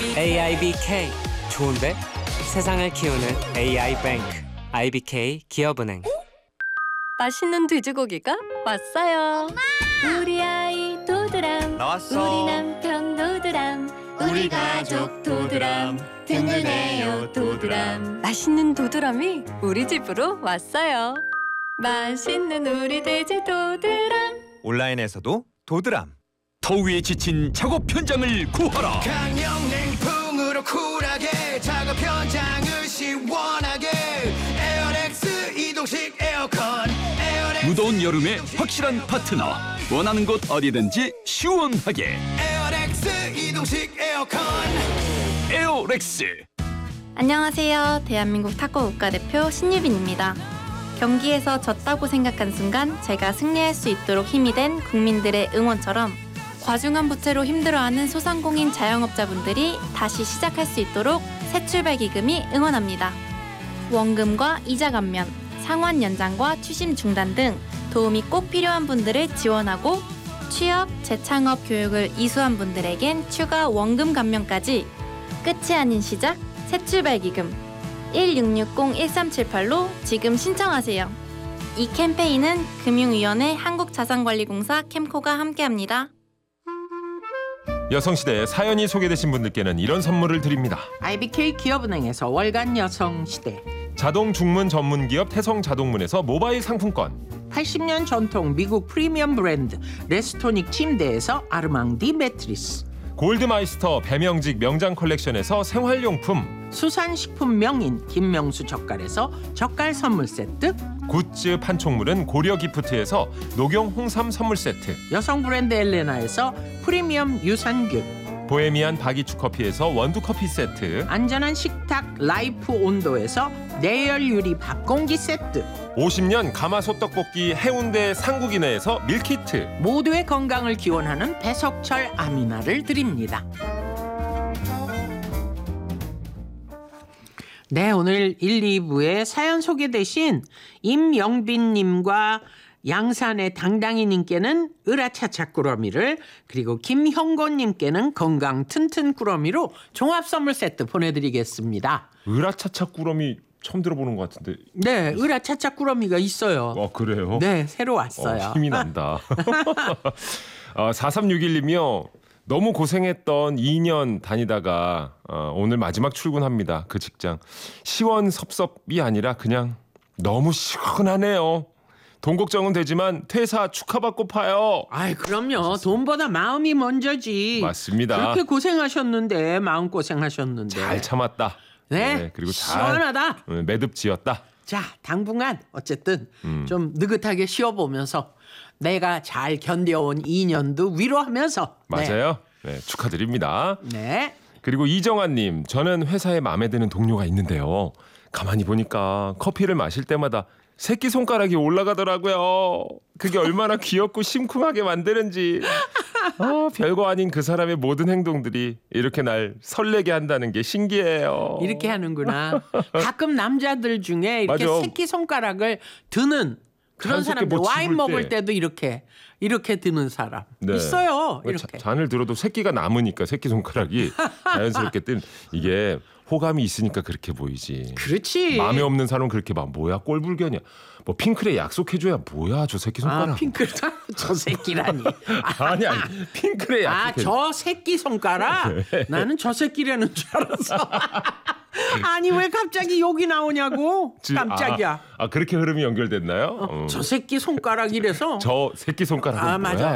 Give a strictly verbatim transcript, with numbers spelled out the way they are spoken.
에이아이비케이 좋은데? 세상을 키우는 에이아이뱅크 아이비케이 기업은행. 맛있는 돼지고기가 왔어요. 엄마! 우리 아이 도드람 나왔어. 우리 남편 도드람 우리 가족 도드람 든든해요 도드람. 맛있는 도드람이 우리 집으로 왔어요. 맛있는 우리 돼지 도드람. 온라인에서도 도드람. 더위에 지친 작업 현장을 구하라. 강력냉풍으로 쿨하게 작업 현장을 시원하게 에어렉스 이동식 에어컨 에어렉스 무더운 여름에 확실한 파트너. 원하는 곳 어디든지 시원하게. 에어렉스 이동식 에어컨. 에어렉스. 안녕하세요. 대한민국 탁구 국가대표 신유빈입니다. 경기에서 졌다고 생각한 순간 제가 승리할 수 있도록 힘이 된 국민들의 응원처럼 과중한 부채로 힘들어하는 소상공인 자영업자분들이 다시 시작할 수 있도록 새출발 기금이 응원합니다. 원금과 이자 감면, 상환 연장과 추심 중단 등 도움이 꼭 필요한 분들을 지원하고 취업, 재창업 교육을 이수한 분들에겐 추가 원금 감면까지. 끝이 아닌 시작, 새출발 기금 일육육공 일삼칠팔로 지금 신청하세요. 이 캠페인은 금융위원회 한국자산관리공사 캠코가 함께합니다. 여성시대에 사연이 소개되신 분들께는 이런 선물을 드립니다. 아이비케이 기업은행에서 월간 여성시대, 자동 중문 전문기업 태성자동문에서 모바일 상품권, 팔십 년 전통 미국 프리미엄 브랜드 레스토닉 침대에서 아르망디 매트리스, 골드마이스터 배명직 명장 컬렉션에서 생활용품, 수산식품 명인 김명수 젓갈에서 젓갈 선물 세트, 굿즈 판촉물은 고려기프트에서 녹용 홍삼 선물 세트, 여성 브랜드 엘레나에서 프리미엄 유산균, 보헤미안 바기추 커피에서 원두 커피 세트, 안전한 식탁 라이프 온도에서 내열 유리 밥공기 세트, 오십 년 가마솥 떡볶이 해운대 상국이네에서 밀키트, 모두의 건강을 기원하는 배석철 아미나를 드립니다. 네, 오늘 일, 이 부에 사연 소개되신 임영빈님과 양산의 당당이님께는 으라차차 꾸러미를, 그리고 김형곤님께는 건강 튼튼 꾸러미로 종합 선물 세트 보내드리겠습니다. 으라차차 꾸러미 처음 들어보는 것 같은데. 네, 으라차차 꾸러미가 있어요. 어, 그래요? 네, 새로 왔어요. 어, 힘이 난다. 어, 사삼육일님이요. 너무 고생했던 이 년 다니다가 어, 오늘 마지막 출근합니다. 그 직장. 시원섭섭이 아니라 그냥 너무 시원하네요. 돈 걱정은 되지만 퇴사 축하받고 파요. 아이, 그럼요. 돈보다 마음이 먼저지. 맞습니다. 그렇게 고생하셨는데, 마음고생하셨는데. 잘 참았다. 네, 네, 그리고 잘 시원하다. 매듭 지었다. 자, 당분간 어쨌든 음. 좀 느긋하게 쉬어보면서 내가 잘 견뎌온 이 년도 위로하면서. 맞아요. 네, 축하드립니다. 네. 그리고 이정아님, 저는 회사에 마음에 드는 동료가 있는데요. 가만히 보니까 커피를 마실 때마다 새끼손가락이 올라가더라고요. 그게 얼마나 귀엽고 심쿵하게 만드는지. 아, 별거 아닌 그 사람의 모든 행동들이 이렇게 날 설레게 한다는 게 신기해요. 이렇게 하는구나. 가끔 남자들 중에 이렇게 맞아. 새끼손가락을 드는 그런 자연스럽게 사람들, 뭐 와인 집을 먹을 때. 때도 이렇게 이렇게 드는 사람 네. 있어요. 자, 이렇게. 잔을 들어도 새끼가 남으니까 새끼손가락이 자연스럽게 뜬. 이게 호감이 있으니까 그렇게 보이지. 그렇지. 마음에 없는 사람은 그렇게 막 뭐야 꼴불견이야. 뭐 핑클에 약속해줘야 뭐야 저 새끼손가락. 아, 핑크 저 새끼라니. 아니 아니 핑클에 아, 약속해. 저 새끼 손가락? 나는 저 새끼라는 줄 알았어. 아니, 왜 갑자기 욕이 나오냐고. 지- 깜짝이야. 아, 아 그렇게 흐름이 연결됐나요? 어, 어. 저 새끼 손가락이래서. 저 새끼손가락은 아, 맞아. 뭐야?